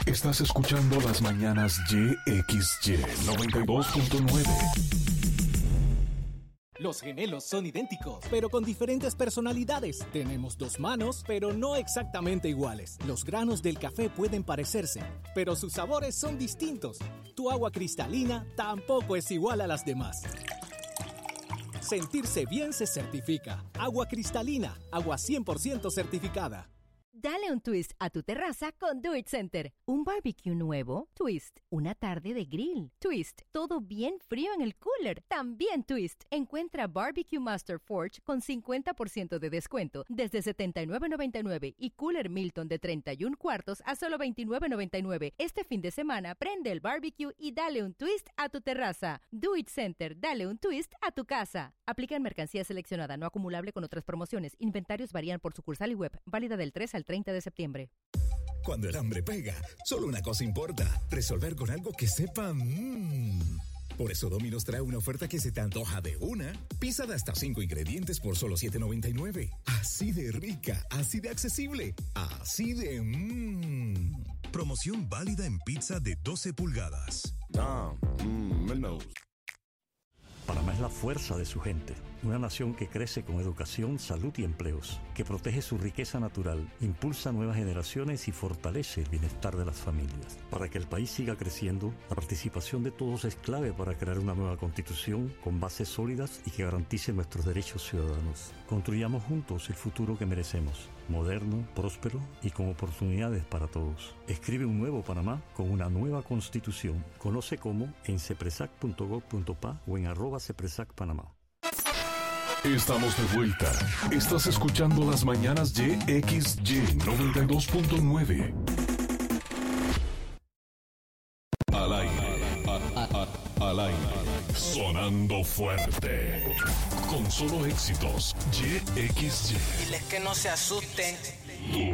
Estás escuchando las mañanas YXY 92.9. Los gemelos son idénticos, pero con diferentes personalidades. Tenemos dos manos, pero no exactamente iguales. Los granos del café pueden parecerse, pero sus sabores son distintos. Tu agua cristalina tampoco es igual a las demás. Sentirse bien se certifica. Agua cristalina, agua 100% certificada. Dale un twist a tu terraza con Do It Center. Un barbecue nuevo, twist. Una tarde de grill, twist. Todo bien frío en el cooler, también twist. Encuentra Barbecue Master Forge con 50% de descuento desde $79.99 y Cooler Milton de 31 cuartos a solo $29.99. Este fin de semana prende el barbecue y dale un twist a tu terraza. Do It Center, dale un twist a tu casa. Aplica en mercancía seleccionada, no acumulable con otras promociones. Inventarios varían por sucursal y web. Válida del 3 al 30 de septiembre. Cuando el hambre pega, solo una cosa importa: resolver con algo que sepa Por eso Domino's trae una oferta que se te antoja de una. Pizza de hasta 5 ingredientes por solo $7.99. Así de rica, así de accesible, así de Promoción válida en pizza de 12 pulgadas. Panamá es la fuerza de su gente, una nación que crece con educación, salud y empleos, que protege su riqueza natural, impulsa nuevas generaciones y fortalece el bienestar de las familias. Para que el país siga creciendo, la participación de todos es clave para crear una nueva constitución con bases sólidas y que garantice nuestros derechos ciudadanos. Construyamos juntos el futuro que merecemos, moderno, próspero y con oportunidades para todos. Escribe un nuevo Panamá con una nueva constitución. Conoce cómo en cepresac.gov.pa o en @cepresacpanamá. Estamos de vuelta. Estás escuchando las mañanas YXY 92.9. Al aire. Al aire. Sonando fuerte. Con solo éxitos. YXY. Diles que no se asusten.